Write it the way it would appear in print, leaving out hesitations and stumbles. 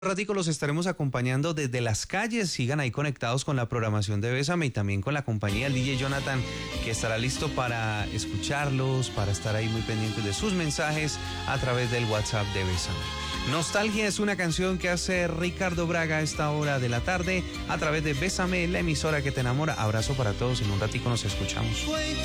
Un ratico los estaremos acompañando desde las calles. Sigan ahí conectados con la programación de Bésame y también con la compañía del DJ Jonathan, que estará listo para escucharlos, para estar ahí muy pendientes de sus mensajes a través del WhatsApp de Bésame. Nostalgia es una canción que hace Ricardo Braga a esta hora de la tarde a través de Bésame, la emisora que te enamora. Abrazo para todos, en un ratico nos escuchamos.